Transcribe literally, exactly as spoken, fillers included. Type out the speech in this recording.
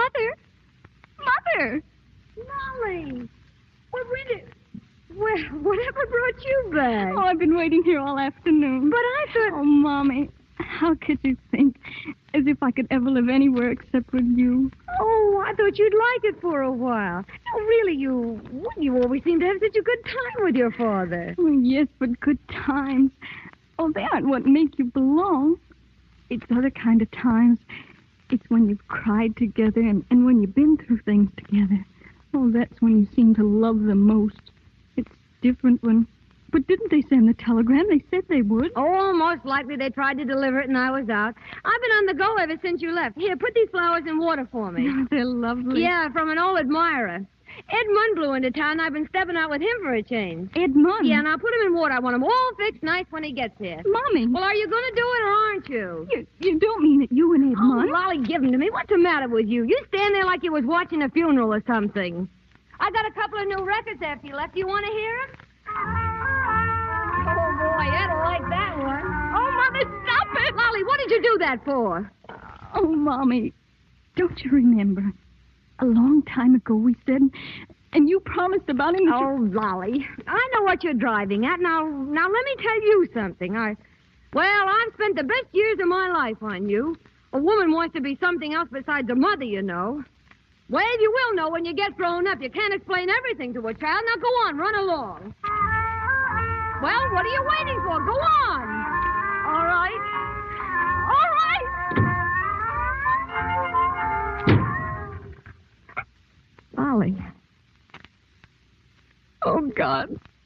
Mother! Mother! Molly! What, when did... Well, whatever brought you back? Oh, I've been waiting here all afternoon. But I thought... Oh, Mommy, how could you think? As if I could ever live anywhere except with you. Oh, I thought you'd like it for a while. No, really, you... You always seem to have such a good time with your father. Oh, yes, but good times. Oh, they aren't what make you belong. It's other kind of times. It's when you've cried together and, and when you've been through things together. Oh, that's when you seem to love them most. It's different when... But didn't they send the telegram? They said they would. Oh, most likely they tried to deliver it and I was out. I've been on the go ever since you left. Here, put these flowers in water for me. Oh, they're lovely. Yeah, from an old admirer. Ed Munn blew into town, and I've been stepping out with him for a change. Ed Munn? Yeah, and I'll put him in water. I want him all fixed nice when he gets here. Mommy. Well, are you going to do it or aren't you? You, you don't mean that you and Ed Oh, Munn? Lolly, give him to me. What's the matter with you? You stand there like you was watching a funeral or something. I got a couple of new records after you left. Do you want to hear them? Oh, boy, I don't like that one. Oh, Mother, stop it! Lolly, what did you do that for? Oh, Mommy, don't you remember? A long time ago we said, and you promised about him. Oh, you... Lolly, I know what you're driving at. Now, now let me tell you something. I, well, I've spent the best years of my life on you. A woman wants to be something else besides a mother, you know. Well, you will know when you get grown up. You can't explain everything to a child. Now, go on, run along. Well, what are you waiting for? Go on. All right. All right. Lolly. Oh, God.